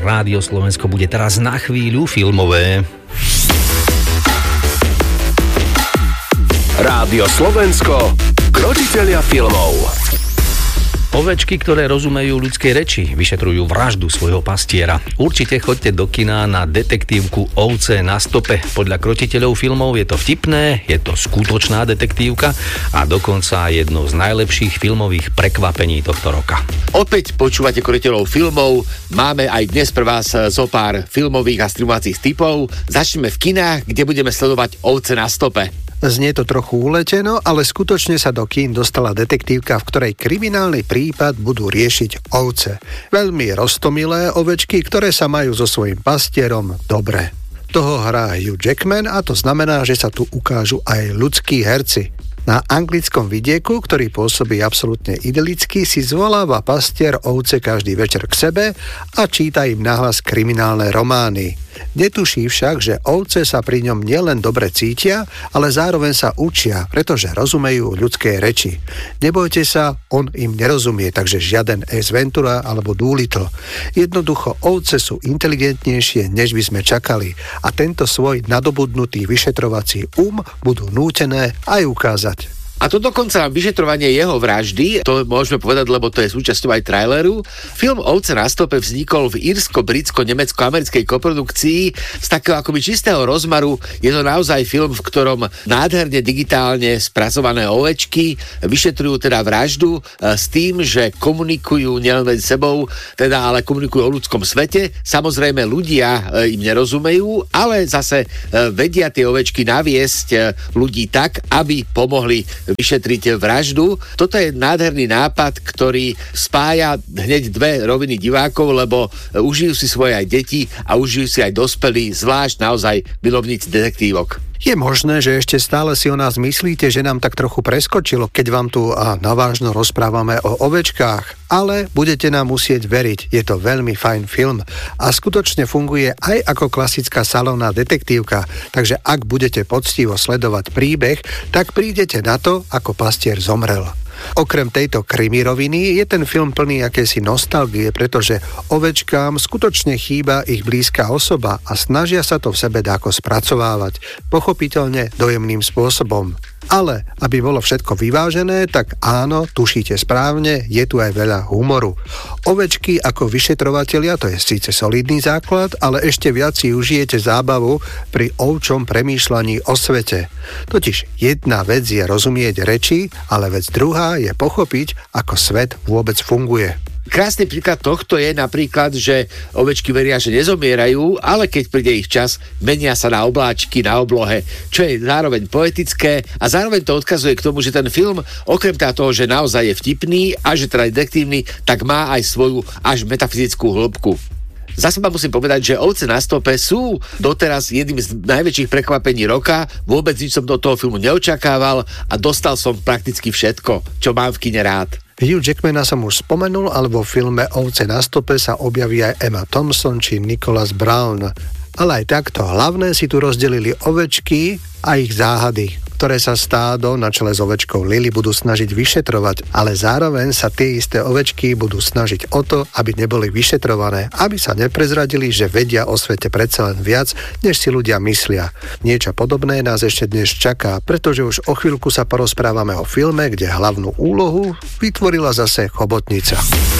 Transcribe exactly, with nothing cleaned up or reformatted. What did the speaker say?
Rádio Slovensko bude teraz na chvíľu filmové. Rádio Slovensko, krotitelia filmov. Ovečky, ktoré rozumejú ľudskej reči, vyšetrujú vraždu svojho pastiera. Určite choďte do kina na detektívku Ovce na stope. Podľa krotiteľov filmov je to vtipné, je to skutočná detektívka a dokonca jedno z najlepších filmových prekvapení tohto roka. Opäť počúvate krotiteľov filmov. Máme aj dnes pre vás zo pár filmových a streamovacích tipov. Začneme v kinách, kde budeme sledovať Ovce na stope. Znie to trochu uleteno, ale skutočne sa do kín dostala detektívka, v ktorej kriminálny prípad budú riešiť ovce. Veľmi roztomilé ovečky, ktoré sa majú so svojím pastierom dobre. Toho hrá Hugh Jackman a to znamená, že sa tu ukážu aj ľudskí herci. Na anglickom vidieku, ktorý pôsobí absolútne idylicky, si zvoláva pastier ovce každý večer k sebe a číta im nahlas kriminálne romány. Netuší však, že ovce sa pri ňom nielen dobre cítia, ale zároveň sa učia, pretože rozumejú ľudskej reči. Nebojte sa, on im nerozumie, takže žiaden Ace Ventura alebo Doolittle. Jednoducho ovce sú inteligentnejšie, než by sme čakali a tento svoj nadobudnutý vyšetrovací um budú nútené aj ukázať. A to dokonca vyšetrovanie jeho vraždy, to môžeme povedať, lebo to je súčasťou aj traileru. Film Ovce na stope vznikol v írsko-britsko-nemecko-americkej koprodukcii z takého akoby čistého rozmaru. Je to naozaj film, v ktorom nádherne digitálne spracované ovečky vyšetrujú teda vraždu s tým, že komunikujú nielen medzi sebou, teda ale komunikujú o ľudskom svete. Samozrejme ľudia im nerozumejú, ale zase vedia tie ovečky naviesť ľudí tak, aby pomohli vyšetriť vraždu. Toto je nádherný nápad, ktorý spája hneď dve roviny divákov, lebo užijú si svoje aj deti a užijú si aj dospelí, zvlášť naozaj milovníci detektívok. Je možné, že ešte stále si o nás myslíte, že nám tak trochu preskočilo, keď vám tu a navážno rozprávame o ovečkách, ale budete nám musieť veriť, je to veľmi fajn film a skutočne funguje aj ako klasická salónna detektívka, takže ak budete poctivo sledovať príbeh, tak prídete na to, ako pastier zomrel. Okrem tejto krimi roviny je ten film plný akési nostalgie, pretože ovečkám skutočne chýba ich blízka osoba a snažia sa to v sebe dáko spracovávať, pochopiteľne dojemným spôsobom. Ale aby bolo všetko vyvážené, tak áno, tušíte správne, je tu aj veľa humoru. Ovečky ako vyšetrovatelia, to je síce solidný základ, ale ešte viac si užijete zábavu pri ovčom premýšľaní o svete. Totiž jedna vec je rozumieť reči, ale vec druhá je pochopiť, ako svet vôbec funguje. Krásny príklad tohto je napríklad, že ovečky veria, že nezomierajú, ale keď príde ich čas, menia sa na obláčky na oblohe, čo je zároveň poetické a zároveň to odkazuje k tomu, že ten film, okrem toho, že naozaj je vtipný a že teda detektívny, tak má aj svoju až metafyzickú hĺbku. Za seba musím povedať, že Ovce na stope sú doteraz jedným z najväčších prekvapení roka. Vôbec nič som do toho filmu neočakával a dostal som prakticky všetko, čo mám v kine rád. Hugh Jackmana som už spomenul, ale vo filme Ovce na stope sa objaví aj Emma Thompson či Nicholas Brown. Ale aj takto hlavné si tu rozdelili ovečky a ich záhady, ktoré sa stádo na čele s ovečkou Lily budú snažiť vyšetrovať, ale zároveň sa tie isté ovečky budú snažiť o to, aby neboli vyšetrované, aby sa neprezradili, že vedia o svete predsa len viac, než si ľudia myslia. Niečo podobné nás ešte dnes čaká, pretože už o chvíľku sa porozprávame o filme, kde hlavnú úlohu vytvorila zase chobotnica.